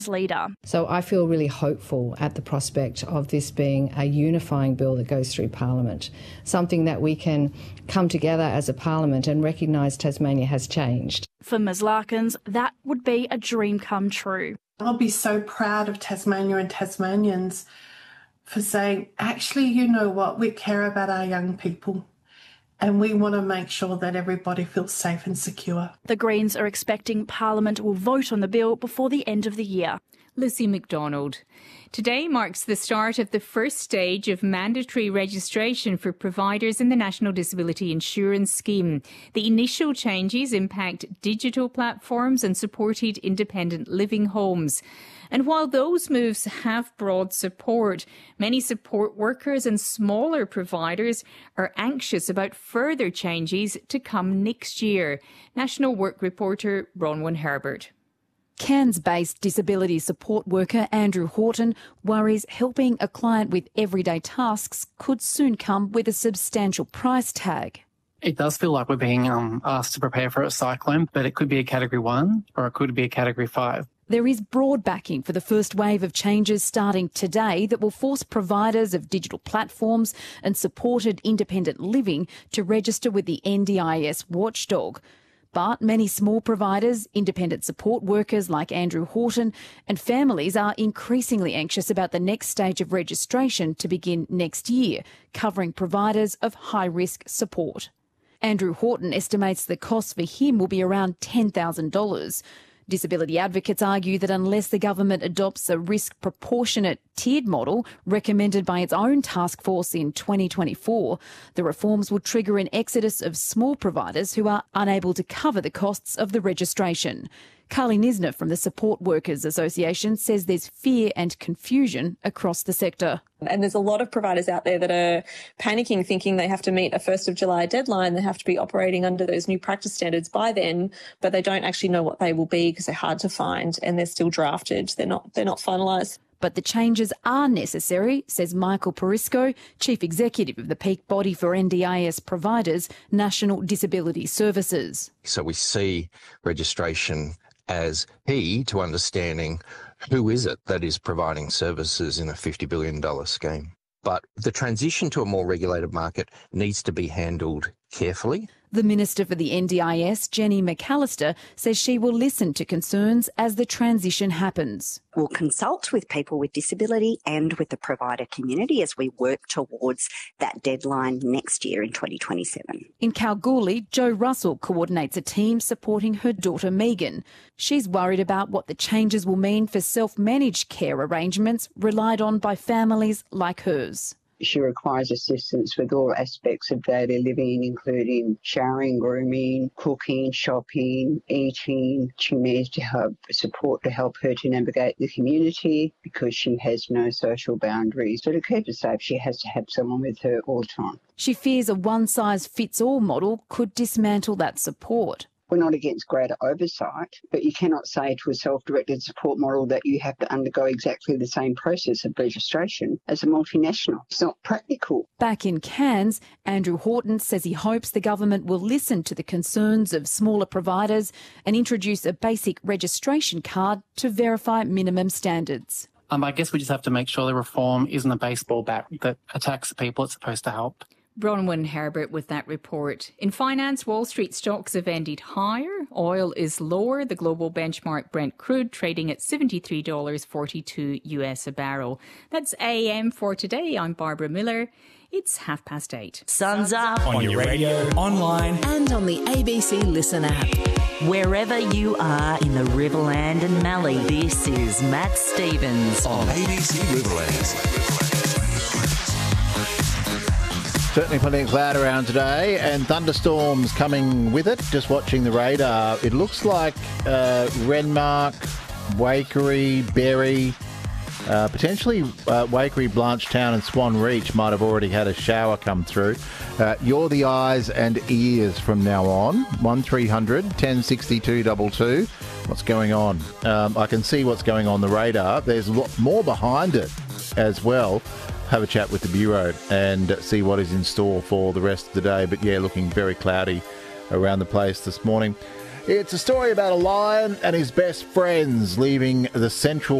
leader. So I feel really hopeful at the prospect of this being a unifying bill that goes through Parliament, something that we can come together as a Parliament and recognise Tasmania has changed. For Ms Larkins, that would be a dream come true. I'll be so proud of Tasmania and Tasmanians for saying, actually, you know what, we care about our young people. And we want to make sure that everybody feels safe and secure. The Greens are expecting Parliament will vote on the bill before the end of the year. Lucy McDonald. Today marks the start of the first stage of mandatory registration for providers in the National Disability Insurance Scheme. The initial changes impact digital platforms and supported independent living homes. And while those moves have broad support, many support workers and smaller providers are anxious about further changes to come next year. National Work reporter Bronwyn Herbert. Cairns-based disability support worker Andrew Horton worries helping a client with everyday tasks could soon come with a substantial price tag. It does feel like we're being asked to prepare for a cyclone, but it could be a Category 1 or it could be a Category 5. There is broad backing for the first wave of changes starting today that will force providers of digital platforms and supported independent living to register with the NDIS watchdog. But many small providers, independent support workers like Andrew Horton and families are increasingly anxious about the next stage of registration to begin next year, covering providers of high-risk support. Andrew Horton estimates the cost for him will be around $10,000. Disability advocates argue that unless the government adopts a risk-proportionate tiered model recommended by its own task force in 2024, the reforms will trigger an exodus of small providers who are unable to cover the costs of the registration. Carly Nisner from the Support Workers Association says there's fear and confusion across the sector. And there's a lot of providers out there that are panicking, thinking they have to meet a 1st of July deadline. They have to be operating under those new practice standards by then, but they don't actually know what they will be because they're hard to find and they're still drafted. They're not finalised. But the changes are necessary, says Michael Perisco, Chief Executive of the peak body for NDIS providers, National Disability Services. So we see registration as key to understanding who is it that is providing services in a $50 billion scheme. But the transition to a more regulated market needs to be handled carefully. The Minister for the NDIS, Jenny McAllister, says she will listen to concerns as the transition happens. We'll consult with people with disability and with the provider community as we work towards that deadline next year in 2027. In Kalgoorlie, Jo Russell coordinates a team supporting her daughter Megan. She's worried about what the changes will mean for self-managed care arrangements relied on by families like hers. She requires assistance with all aspects of daily living, including showering, grooming, cooking, shopping, eating. She needs to have support to help her to navigate the community because she has no social boundaries. So to keep her safe, she has to have someone with her all the time. She fears a one-size-fits-all model could dismantle that support. We're not against greater oversight, but you cannot say to a self-directed support model that you have to undergo exactly the same process of registration as a multinational. It's not practical. Back in Cairns, Andrew Horton says he hopes the government will listen to the concerns of smaller providers and introduce a basic registration card to verify minimum standards. I guess we just have to make sure the reform isn't a baseball bat that attacks the people it's supposed to help. Bronwyn Herbert with that report. In finance, Wall Street stocks have ended higher. Oil is lower. The global benchmark Brent crude trading at $73.42 US a barrel. That's AM for today. I'm Barbara Miller. It's 8:30. Sun's up. On your radio, online and on the ABC Listen app. Wherever you are in the Riverland and Mallee, this is Matt Stevens on ABC Riverland. Certainly plenty of cloud around today and thunderstorms coming with it. Just watching the radar, it looks like Renmark, Waikerie, Berry, potentially Waikerie, Blanchetown and Swan Reach might have already had a shower come through. You're the eyes and ears from now on. 1300 1062 22. What's going on? I can see what's going on the radar. There's a lot more behind it as well. Have a chat with the Bureau and see what is in store for the rest of the day. But yeah, looking very cloudy around the place this morning. It's a story about a lion and his best friends leaving the Central